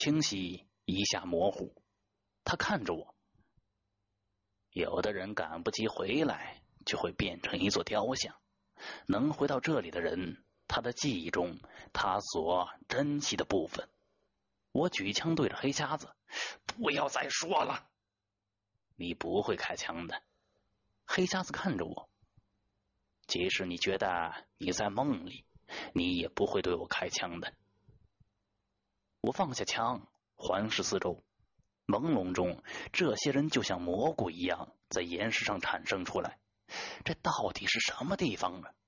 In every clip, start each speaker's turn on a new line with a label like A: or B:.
A: 清晰一下模糊。他看着我。有的人赶不及回来，就会变成一座雕像。能回到这里的人，他的记忆中他所珍惜的部分。我举枪对着黑瞎子，不要再说了。你不会开枪的。黑瞎子看着我，即使你觉得你在梦里，你也不会对我开枪的。我放下枪，环视四周。朦胧中，这些人就像蘑菇一样在岩石上产生出来。这到底是什么地方啊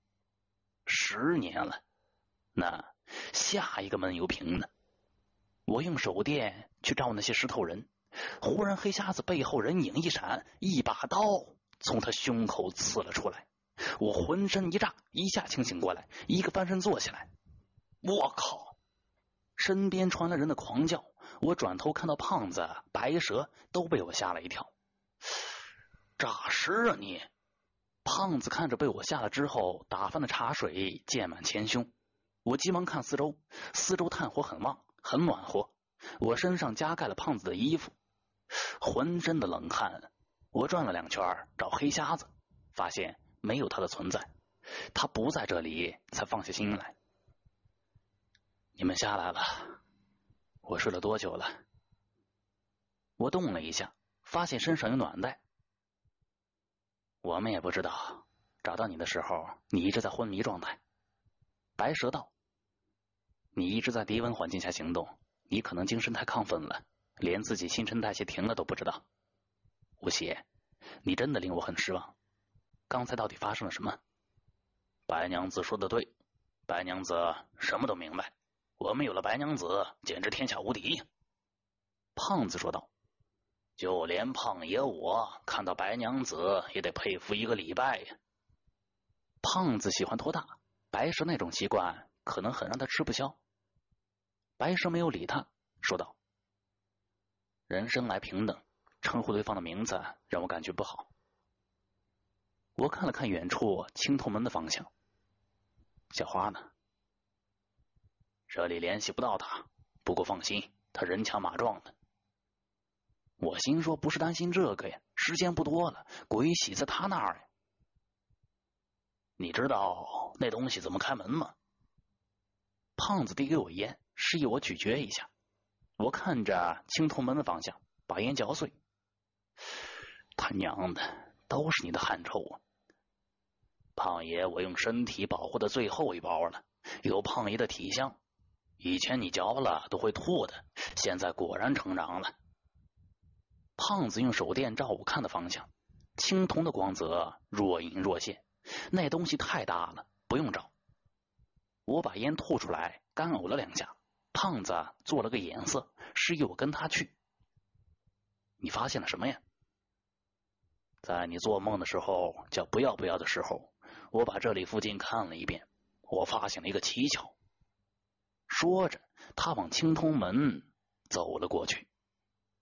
A: ？10年了，那下一个闷油瓶呢？我用手电去照那些石头人，忽然黑瞎子背后人影一闪，一把刀从他胸口刺了出来。我浑身一炸，一下清醒过来，一个翻身坐起来。我靠！身边传来人的狂叫，我转头看到胖子、白蛇都被我吓了一跳。诈尸啊你！胖子看着被我吓了之后打翻的茶水溅满前胸。我急忙看四周，四周炭火很旺，很暖和。我身上加盖了胖子的衣服，浑身的冷汗。我转了2圈找黑瞎子，发现没有他的存在，他不在这里，才放下心来。你们下来了，我睡了多久了？我动了一下，发现身上有暖袋。我们也不知道，找到你的时候，你一直在昏迷状态。白蛇道，你一直在低温环境下行动，你可能精神太亢奋了，连自己新陈代谢停了都不知道。吴邪，你真的令我很失望。刚才到底发生了什么？白娘子说的对，白娘子什么都明白，我们有了白娘子，简直天下无敌。胖子说道，就连胖爷我看到白娘子也得佩服1个礼拜呀。胖子喜欢托大，白蛇那种习惯可能很让他吃不消。白蛇没有理他，说道，人生来平等，称呼对方的名字让我感觉不好。我看了看远处青铜门的方向，小花呢？这里联系不到他，不过放心，他人强马壮的。我心说不是担心这个呀，时间不多了，鬼喜在他那儿呀。你知道那东西怎么开门吗？胖子递给我烟，示意我咀嚼一下。我看着青铜门的方向，把烟嚼碎。他娘的，都是你的汗臭啊！胖爷我用身体保护的最后一包了，有胖爷的体香，以前你嚼了都会吐的，现在果然成长了。胖子用手电照我看的方向，青铜的光泽若隐若现，那东西太大了，不用照。我把烟吐出来，干呕了2下。胖子做了个眼色，示意我跟他去。你发现了什么呀？在你做梦的时候叫不要不要的时候，我把这里附近看了一遍，我发现了一个蹊跷。说着，他往青铜门走了过去。